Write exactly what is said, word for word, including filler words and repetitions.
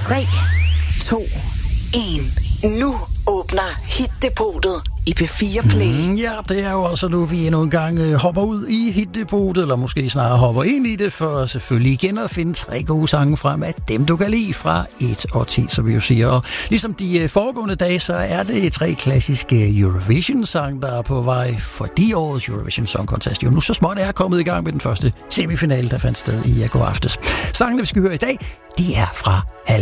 tre, to, en. Nu åbner Hitdepotet i P fire Play. Mm, ja, det er jo også nu, vi endnu en gang øh, hopper ud i Hitdepotet, eller måske snarere hopper ind i det, for selvfølgelig igen at finde tre gode sange frem af dem, du kan lide fra et og ti, som vi jo siger. Og ligesom de øh, foregående dage, så er det tre klassiske Eurovision-sange, der er på vej for de årets Eurovision Song Contest. Jo, nu så småt er kommet i gang med den første semifinale, der fandt sted i går aftes. Sangene, vi skal høre i dag, de er fra